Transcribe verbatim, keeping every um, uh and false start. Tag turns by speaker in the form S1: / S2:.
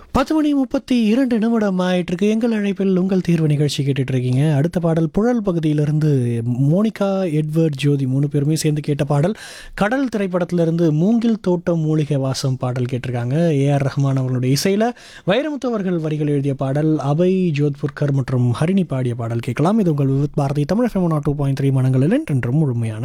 S1: பத்து மணி முப்பத்தி இரண்டு நிமிடம் ஆயிட்டிருக்கு. எங்கள் அழைப்பில் உங்கள் தீர்வு நிகழ்ச்சி கேட்டுட்டு இருக்கீங்க. அடுத்த பாடல் புழல் பகுதியிலிருந்து மோனிகா, எட்வர்ட், ஜோதி மூணு பேருமே சேர்ந்து கேட்ட பாடல். கடல் திரைப்படத்திலிருந்து மூங்கில் தோட்டம் மூலிகை வாசம் பாடல் கேட்டிருக்காங்க. ஏஆர் ரஹ்மான் அவர்களுடைய இசையில் வைரமுத்து அவர்கள் வரிகள் எழுதிய பாடல். அபய் ஜோத்புர்கர் மற்றும் ஹரிணி பாடிய பாடல் கேட்கலாம். இது உங்கள் Vividh Bharathi Tamil FM two point three மனங்களில் என்றும் முழுமையான